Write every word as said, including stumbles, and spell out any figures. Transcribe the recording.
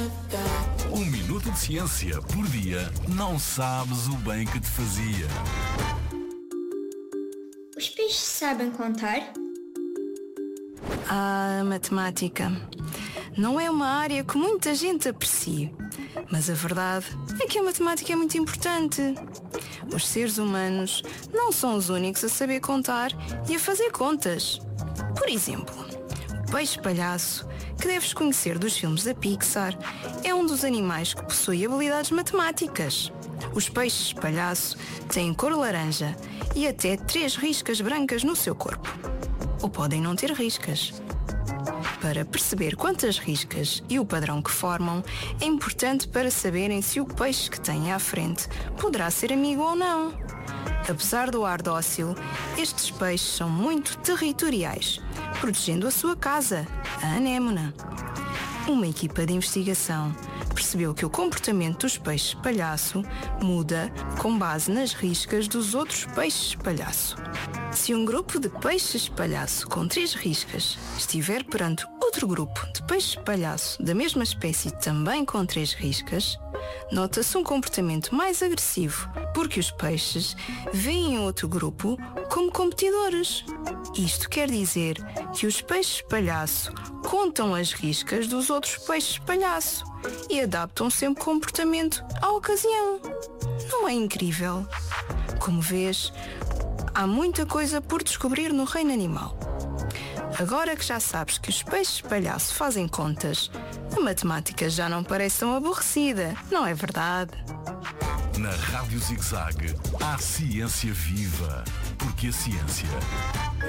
Um minuto de ciência por dia não sabes o bem que te fazia. Os peixes sabem contar? Ah, matemática. Não é uma área que muita gente aprecia, mas a verdade é que a matemática é muito importante. Os seres humanos não são os únicos a saber contar e a fazer contas. Por exemplo, o peixe palhaço, que deves conhecer dos filmes da Pixar, é um dos animais que possui habilidades matemáticas. Os peixes palhaço têm cor laranja e até três riscas brancas no seu corpo. Ou podem não ter riscas. Para perceber quantas riscas e o padrão que formam, é importante para saberem se o peixe que têm à frente poderá ser amigo ou não. Apesar do ar dócil, estes peixes são muito territoriais, protegendo a sua casa, a anémona. Uma equipa de investigação percebeu que o comportamento dos peixes palhaço muda com base nas riscas dos outros peixes palhaço. Se um grupo de peixes palhaço com três riscas estiver perante outro grupo de peixes palhaço da mesma espécie também com três riscas, nota-se um comportamento mais agressivo, porque os peixes veem o outro grupo como competidores. Isto quer dizer que os peixes palhaço contam as riscas dos outros peixes palhaço e adaptam sempre o comportamento à ocasião. Não é incrível? Como vês, há muita coisa por descobrir no reino animal. Agora que já sabes que os peixes palhaço fazem contas, a matemática já não parece tão aborrecida, não é verdade? Na Rádio Zig-Zag há ciência viva, porque a ciência